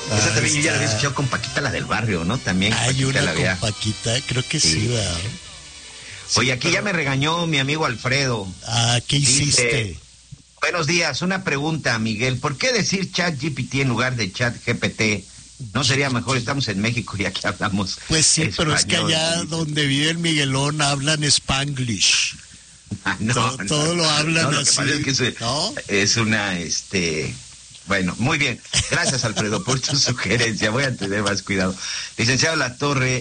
Esa también yo ya la había escuchado con Paquita, la del barrio, ¿no? También. Hay Paquita una la con había... Paquita, creo que sí, ¿verdad? Sí, Oye, aquí ya me regañó mi amigo Alfredo. ¿Qué hiciste? Dice, buenos días, una pregunta, Miguel. ¿Por qué decir ChatGPT en lugar de ChatGPT? ¿No sería mejor? Estamos en México y aquí hablamos Pues sí, español, pero es que allá donde vive el Miguelón hablan Spanglish. Todo lo hablan lo así. que pasa es que ¿no? es una, bueno, muy bien. Gracias, Alfredo, por tu sugerencia. Voy a tener más cuidado. Licenciado Latorre,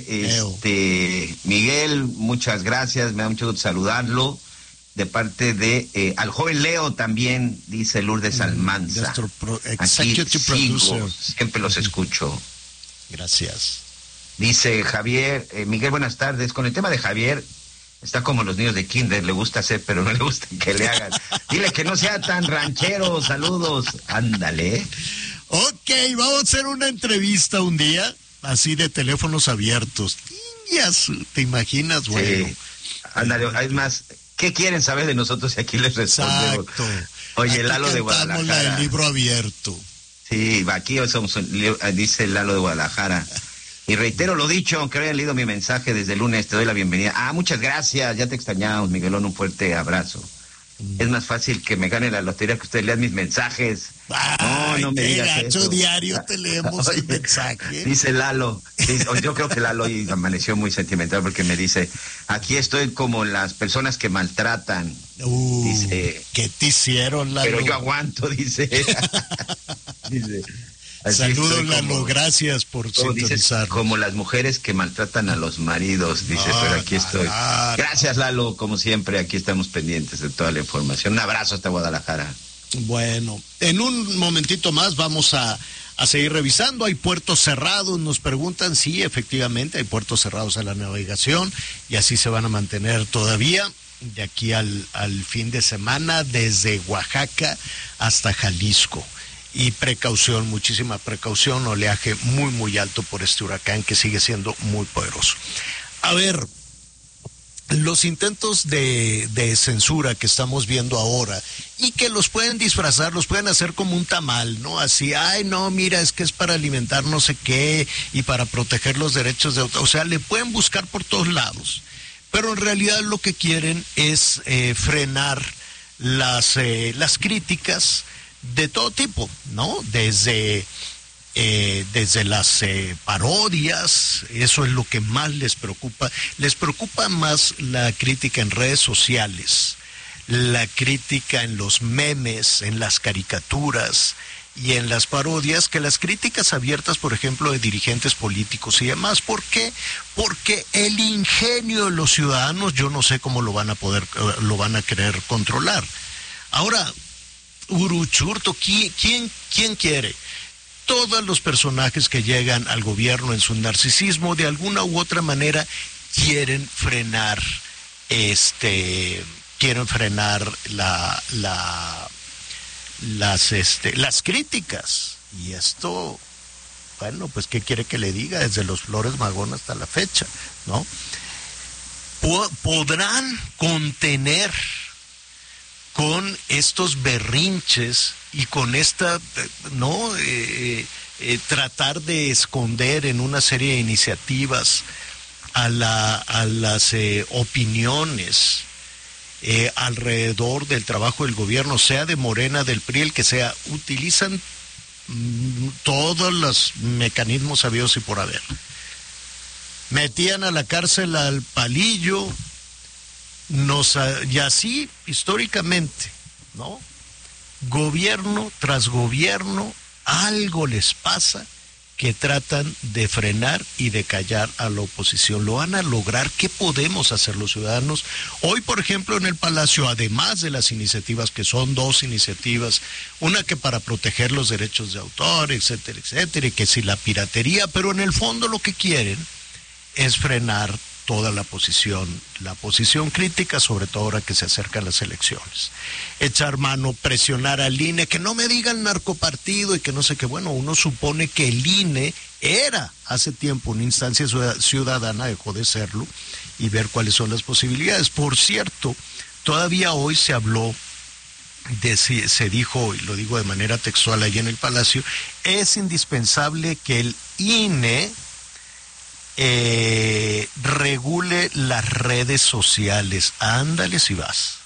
Miguel, muchas gracias. Me da mucho gusto saludarlo. De parte de al joven Leo también, dice Lourdes Almanza. Executive Producer. Siempre los escucho. Gracias. Dice Javier, Miguel, buenas tardes. Con el tema de Javier, está como los niños de kinder, le gusta hacer, pero no le gusta que le hagan. Dile que no sea tan ranchero, saludos. Ándale. Ok, vamos a hacer una entrevista un día, así de teléfonos abiertos. ¿Te imaginas, güey? Sí. Ándale, hay más... ¿Qué quieren saber de nosotros? Y aquí les respondemos. Exacto. Oye, aquí Lalo de Guadalajara. La del libro abierto. Sí, aquí somos, dice Lalo de Guadalajara. Y reitero lo dicho, aunque hayan leído mi mensaje desde el lunes, te doy la bienvenida. Muchas gracias, ya te extrañamos, Miguelón, un fuerte abrazo. Es más fácil que me gane la lotería que ustedes lean mis mensajes. No me digas eso. Diario te leemos el mensaje. Dice Lalo, yo creo que Lalo hoy amaneció muy sentimental porque me dice, aquí estoy como las personas que maltratan. Dice, ¿qué te hicieron, Lalo? Pero yo aguanto, dice. Dice. Saludos, Lalo, gracias por sintonizar. Como las mujeres que maltratan a los maridos, dice, pero aquí estoy. Gracias, Lalo, como siempre, aquí estamos pendientes de toda la información. Un abrazo hasta Guadalajara. Bueno, en un momentito más vamos a seguir revisando. Hay puertos cerrados, nos preguntan. Sí, efectivamente, hay puertos cerrados a la navegación y así se van a mantener todavía de aquí al fin de semana, desde Oaxaca hasta Jalisco. Y precaución, muchísima precaución, oleaje muy, muy alto por este huracán que sigue siendo muy poderoso. A ver, los intentos de censura que estamos viendo ahora y que los pueden disfrazar, los pueden hacer como un tamal, ¿no? Así, no, mira, es que es para alimentar no sé qué y para proteger los derechos de autor. O sea, le pueden buscar por todos lados. Pero en realidad lo que quieren es frenar las críticas de todo tipo, ¿no? Desde las parodias, eso es lo que más les preocupa. Les preocupa más la crítica en redes sociales, la crítica en los memes, en las caricaturas y en las parodias, que las críticas abiertas, por ejemplo, de dirigentes políticos y demás. ¿Por qué? Porque el ingenio de los ciudadanos, yo no sé cómo lo van a querer controlar. Ahora, Uruchurto, ¿quién quiere? Todos los personajes que llegan al gobierno en su narcisismo, de alguna u otra manera, quieren frenar las críticas. Y esto, bueno, pues ¿qué quiere que le diga? Desde los Flores Magón hasta la fecha, ¿no? Podrán contener con estos berrinches y con esta, tratar de esconder en una serie de iniciativas a las opiniones alrededor del trabajo del gobierno, sea de Morena, del PRI, el que sea, utilizan todos los mecanismos habidos y por haber. Metían a la cárcel al Palillo, y así históricamente, ¿no? Gobierno tras gobierno, algo les pasa que tratan de frenar y de callar a la oposición. ¿Lo van a lograr? ¿Qué podemos hacer los ciudadanos? Hoy, por ejemplo, en el Palacio, además de las iniciativas, que son 2 iniciativas, una que para proteger los derechos de autor, etcétera, etcétera, y que si la piratería, pero en el fondo lo que quieren es frenar toda la posición crítica, sobre todo ahora que se acercan las elecciones. Echar mano, presionar al INE, que no me digan narcopartido y que no sé qué. Bueno, uno supone que el INE era hace tiempo una instancia ciudadana, dejó de serlo, y ver cuáles son las posibilidades. Por cierto, todavía hoy se habló se dijo, y lo digo de manera textual ahí en el Palacio, es indispensable que el INE regule las redes sociales. Ándale si vas.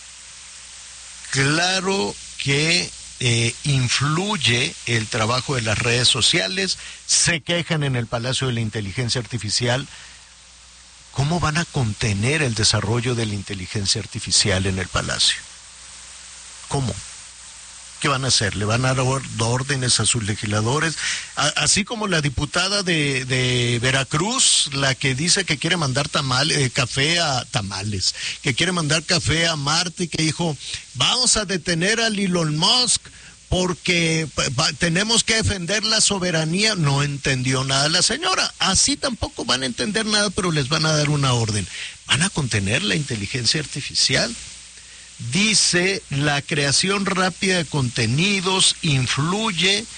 Claro que influye el trabajo de las redes sociales, se quejan en el Palacio de la Inteligencia Artificial. ¿Cómo van a contener el desarrollo de la inteligencia artificial en el Palacio? ¿Cómo? ¿Qué van a hacer? ¿Le van a dar órdenes a sus legisladores? Así como la diputada de Veracruz, la que dice que quiere mandar café a tamales, que quiere mandar café a Marte, y que dijo, vamos a detener a Elon Musk porque tenemos que defender la soberanía. No entendió nada la señora. Así tampoco van a entender nada, pero les van a dar una orden. ¿Van a contener la inteligencia artificial? Dice, la creación rápida de contenidos influye,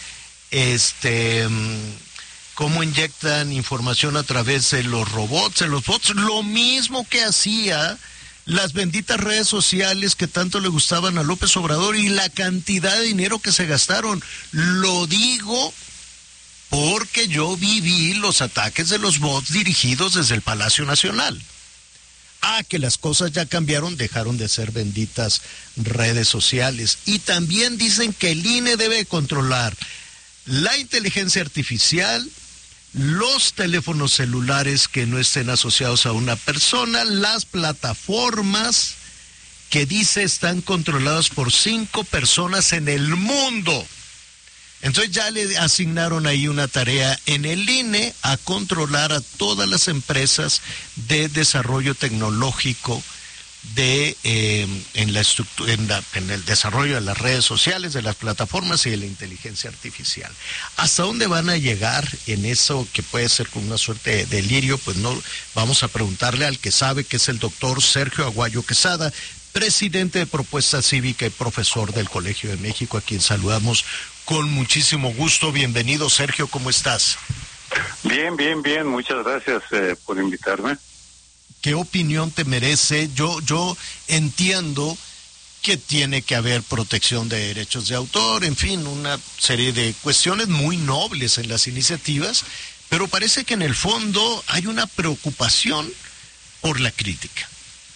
cómo inyectan información a través de los robots, lo mismo que hacía las benditas redes sociales que tanto le gustaban a López Obrador, y la cantidad de dinero que se gastaron. Lo digo porque yo viví los ataques de los bots dirigidos desde el Palacio Nacional. Que las cosas ya cambiaron, dejaron de ser benditas redes sociales. Y también dicen que el INE debe controlar la inteligencia artificial, los teléfonos celulares que no estén asociados a una persona, las plataformas que dice están controladas por 5 personas en el mundo. Entonces ya le asignaron ahí una tarea en el INE a controlar a todas las empresas de desarrollo tecnológico en el desarrollo de las redes sociales, de las plataformas y de la inteligencia artificial. ¿Hasta dónde van a llegar en eso que puede ser como una suerte de delirio? Pues no, vamos a preguntarle al que sabe, que es el doctor Sergio Aguayo Quesada, presidente de Propuesta Cívica y profesor del Colegio de México, a quien saludamos con muchísimo gusto. Bienvenido, Sergio, ¿cómo estás? Bien, muchas gracias por invitarme. ¿Qué opinión te merece? Yo entiendo que tiene que haber protección de derechos de autor, en fin, una serie de cuestiones muy nobles en las iniciativas, pero parece que en el fondo hay una preocupación por la crítica.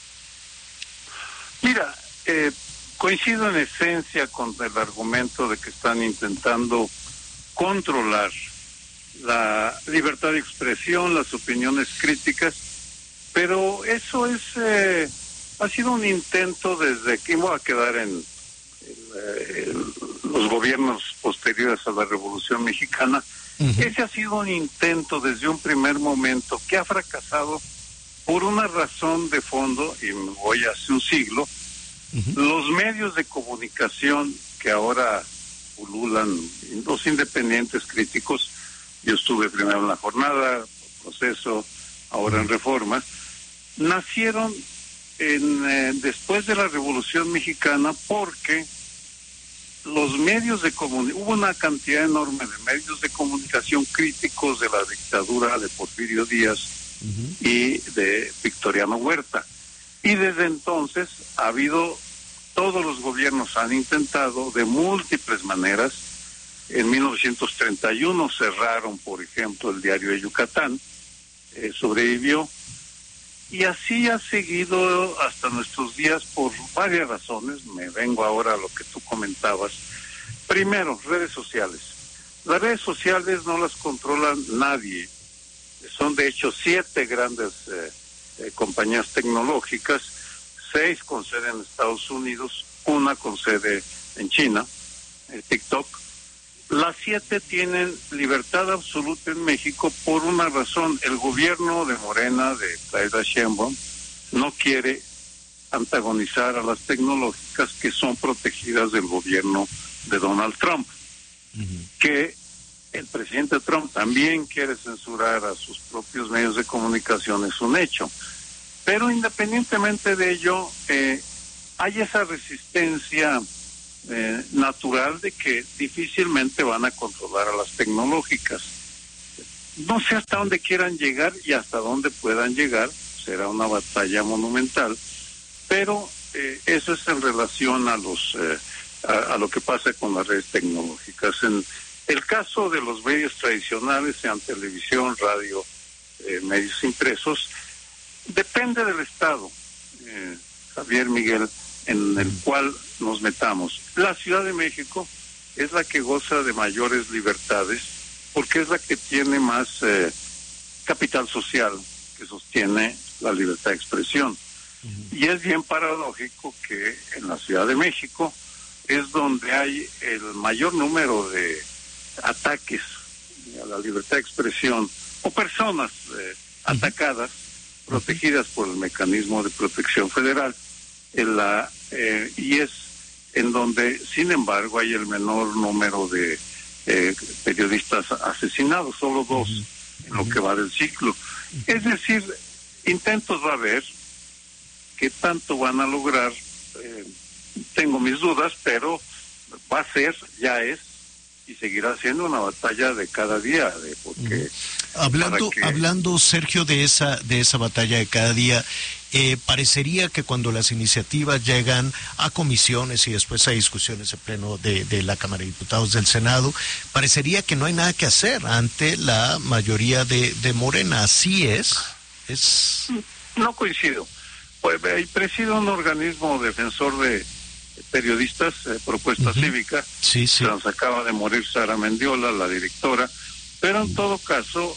Mira, coincido en esencia con el argumento de que están intentando controlar la libertad de expresión, las opiniones críticas, pero eso ha sido un intento desde que iba a quedar en los gobiernos posteriores a la Revolución Mexicana. Uh-huh. Ese ha sido un intento desde un primer momento que ha fracasado por una razón de fondo, y me voy hace un siglo. Uh-huh. Los medios de comunicación que ahora pululan, los independientes críticos, yo estuve primero en La Jornada, Proceso, ahora en Reforma, nacieron después de la Revolución Mexicana porque los medios de comunicación, hubo una cantidad enorme de medios de comunicación críticos de la dictadura de Porfirio Díaz, uh-huh, y de Victoriano Huerta. Y desde entonces ha habido, todos los gobiernos han intentado de múltiples maneras. En 1931 cerraron, por ejemplo, el Diario de Yucatán, sobrevivió, y así ha seguido hasta nuestros días por varias razones. Me vengo ahora a lo que tú comentabas. Primero, redes sociales. Las redes sociales no las controla nadie. Son de hecho 7 grandes compañías tecnológicas, 6 con sede en Estados Unidos, 1 con sede en China, TikTok. Las 7 tienen libertad absoluta en México por una razón. El gobierno de Morena, de Claudia Sheinbaum, no quiere antagonizar a las tecnológicas que son protegidas del gobierno de Donald Trump. Uh-huh. Que el presidente Trump también quiere censurar a sus propios medios de comunicación, es un hecho. Pero independientemente de ello, hay esa resistencia natural de que difícilmente van a controlar a las tecnológicas. No sé hasta dónde quieran llegar y hasta dónde puedan llegar, será una batalla monumental, pero eso es en relación a a lo que pasa con las redes tecnológicas. En el caso de los medios tradicionales, sean televisión, radio, medios impresos, depende del estado, Javier, Miguel, en el cual nos metamos. La Ciudad de México es la que goza de mayores libertades porque es la que tiene más capital social que sostiene la libertad de expresión. Y es bien paradójico que en la Ciudad de México es donde hay el mayor número de ataques a la libertad de expresión o personas atacadas, protegidas por el mecanismo de protección federal, y es en donde, sin embargo, hay el menor número de periodistas asesinados, solo 2 en lo que va del ciclo. Es decir, intentos va a haber. ¿Qué tanto van a lograr? Tengo mis dudas, pero va a ser, ya es, y seguirá siendo una batalla de cada día, porque hablando Sergio de esa batalla de cada día, parecería que cuando las iniciativas llegan a comisiones y después a discusiones en pleno de la Cámara de Diputados del Senado, parecería que no hay nada que hacer ante la mayoría de Morena. ¿Así es? No coincido. Pues presido un organismo defensor de periodistas, Propuesta Cívica. Sí. Se nos acaba de morir Sara Mendiola, la directora, pero en todo caso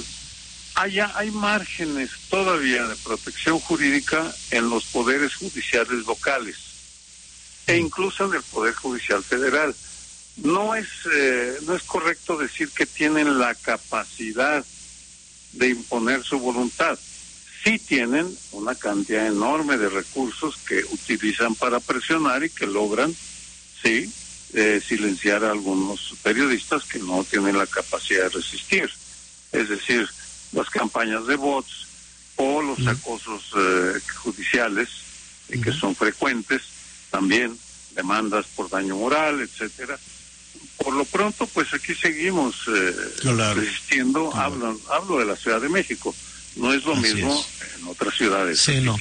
hay márgenes todavía de protección jurídica en los poderes judiciales locales e incluso en el Poder Judicial Federal. No es correcto decir que tienen la capacidad de imponer su voluntad. Sí tienen una cantidad enorme de recursos que utilizan para presionar y que logran, silenciar a algunos periodistas que no tienen la capacidad de resistir. Es decir, las campañas de bots o los acosos judiciales, que son frecuentes, también demandas por daño moral, etcétera. Por lo pronto, pues aquí seguimos resistiendo. Claro. Hablo de la Ciudad de México. No es lo mismo en otras ciudades.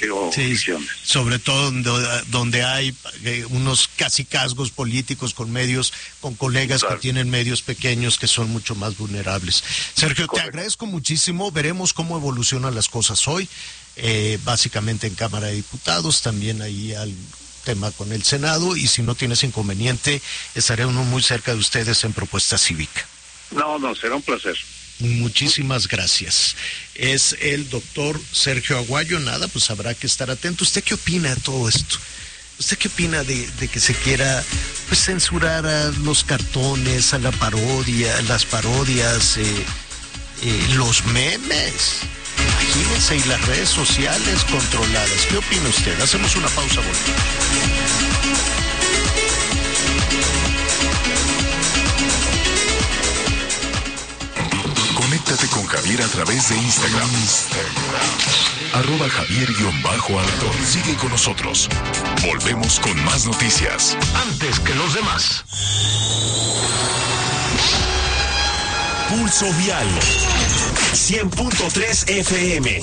Sobre todo donde hay unos cacicazgos políticos con medios, con colegas que tienen medios pequeños que son mucho más vulnerables. Sergio, te agradezco muchísimo. Veremos cómo evolucionan las cosas hoy, básicamente en Cámara de Diputados, también ahí al tema con el Senado, y si no tienes inconveniente, estaré uno muy cerca de ustedes en Propuesta Cívica. No, será un placer. Muchísimas gracias. Es el doctor Sergio Aguayo. Nada, pues habrá que estar atento. ¿Usted qué opina de todo esto? ¿Usted qué opina de que se quiera censurar a los cartones, a la parodia, las parodias, los memes? Imagínense, y las redes sociales controladas. ¿Qué opina usted? Hacemos una pausa, volvemos. Conéctate con Javier a través de Instagram. @Javier_Alto. Sigue con nosotros. Volvemos con más noticias. Antes que los demás. Pulso Vial. 100.3 FM.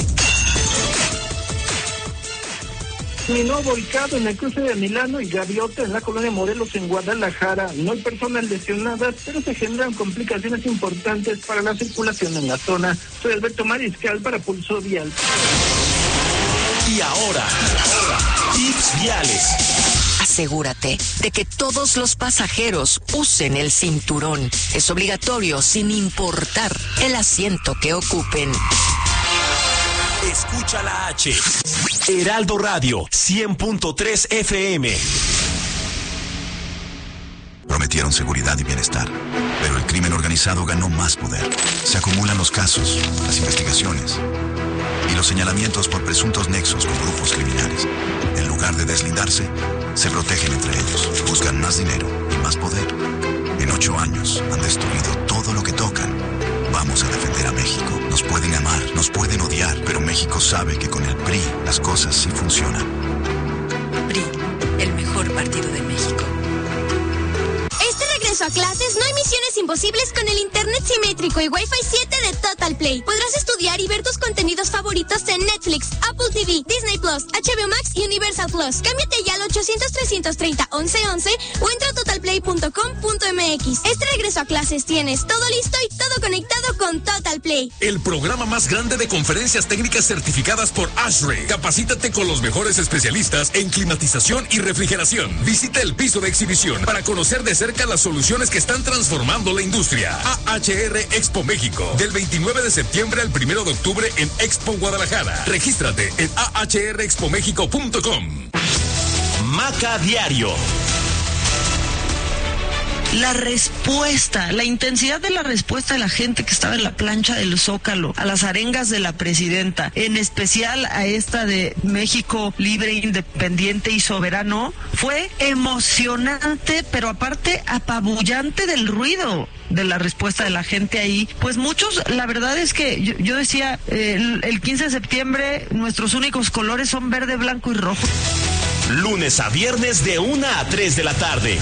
Terminó volcado en el cruce de Milano y Gaviota en la colonia Morelos en Guadalajara. No hay personas lesionadas, pero se generan complicaciones importantes para la circulación en la zona. Soy Alberto Mariscal para Pulso Vial. Y ahora, tips viales. Asegúrate de que todos los pasajeros usen el cinturón. Es obligatorio sin importar el asiento que ocupen. Escucha la H. Heraldo Radio, 100.3 FM. Prometieron seguridad y bienestar, pero el crimen organizado ganó más poder. Se acumulan los casos, las investigaciones y los señalamientos por presuntos nexos con grupos criminales. En lugar de deslindarse, se protegen entre ellos, buscan más dinero y más poder. En 8 años han destruido todo lo que tocan. Vamos a defender a México. Nos pueden amar, nos pueden odiar, pero México sabe que con el PRI las cosas sí funcionan. PRI, el mejor partido de México. Este regreso a clases no hay misiones imposibles con el internet simétrico y Wi-Fi 7 de Total Play. Podrás estudiar y ver tus contenidos favoritos en Netflix, Apple TV, Disney Plus, HBO Max y Universal Plus. Cámbiate ya al 800-330-1111 o entra a totalplay.com.mx. Este regreso a clases tienes todo listo y todo conectado con Total Play. El programa más grande de conferencias técnicas certificadas por ASHRAE. Capacítate con los mejores especialistas en climatización y refrigeración. Visita el piso de exhibición para conocer de cerca las soluciones que están transformando la industria. AHR Expo México, del 29 de septiembre al 1 de octubre en Expo Guadalajara. Regístrate en ahrexpomexico.com. Maca Diario. La respuesta, la intensidad de la respuesta de la gente que estaba en la plancha del Zócalo, a las arengas de la presidenta, en especial a esta de México libre, independiente y soberano, fue emocionante, pero aparte apabullante del ruido de la respuesta de la gente ahí. Pues muchos, la verdad es que yo decía, el 15 de septiembre nuestros únicos colores son verde, blanco y rojo. Lunes a viernes de 1 a 3 de la tarde.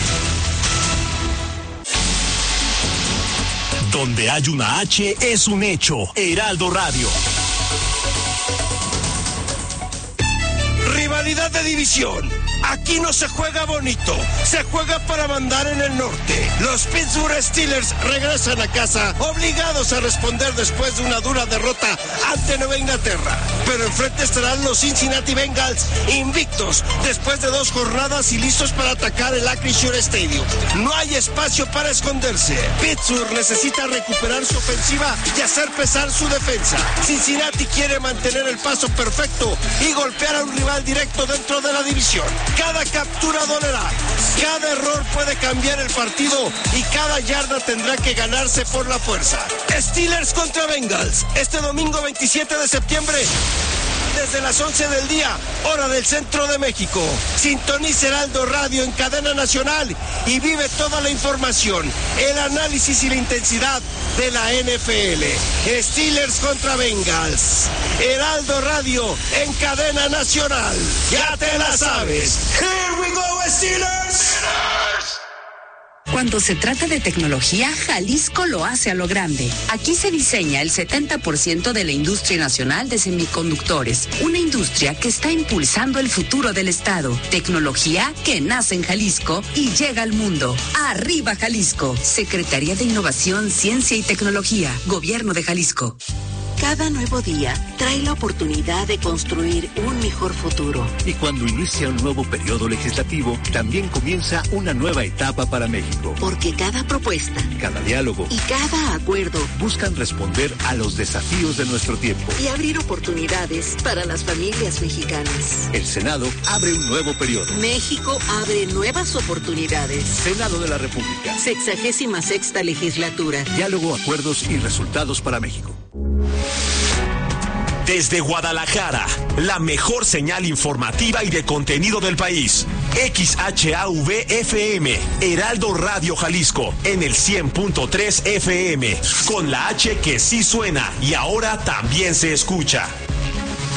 Donde hay una H es un hecho. Heraldo Radio. Rivalidad de división. Aquí no se juega bonito, se juega para mandar en el norte. Los Pittsburgh Steelers regresan a casa, obligados a responder después de una dura derrota ante Nueva Inglaterra. Pero enfrente estarán los Cincinnati Bengals, invictos después de 2 jornadas y listos para atacar el Acrisure Stadium. No hay espacio para esconderse. Pittsburgh necesita recuperar su ofensiva y hacer pesar su defensa. Cincinnati quiere mantener el paso perfecto y golpear a un rival directo dentro de la división. Cada captura dolerá, cada error puede cambiar el partido y cada yarda tendrá que ganarse por la fuerza. Steelers contra Bengals, este domingo 27 de septiembre, desde las 11 del día, hora del centro de México. Sintoniza Heraldo Radio en cadena nacional y vive toda la información, el análisis y la intensidad de la NFL. Steelers contra Bengals. Heraldo Radio en cadena nacional. Ya te la sabes. Here we go, Steelers. Cuando se trata de tecnología, Jalisco lo hace a lo grande. Aquí se diseña el 70% de la industria nacional de semiconductores, una industria que está impulsando el futuro del estado. Tecnología que nace en Jalisco y llega al mundo. ¡Arriba Jalisco! Secretaría de Innovación, Ciencia y Tecnología, Gobierno de Jalisco. Cada nuevo día trae la oportunidad de construir un mejor futuro. Y cuando inicia un nuevo periodo legislativo, también comienza una nueva etapa para México. Porque cada propuesta, cada diálogo y cada acuerdo buscan responder a los desafíos de nuestro tiempo y abrir oportunidades para las familias mexicanas. El Senado abre un nuevo periodo. México abre nuevas oportunidades. Senado de la República. 66ª legislatura. Diálogo, acuerdos y resultados para México. Desde Guadalajara, la mejor señal informativa y de contenido del país. XHAV-FM, Heraldo Radio Jalisco, en el 100.3 FM, con la H que sí suena y ahora también se escucha.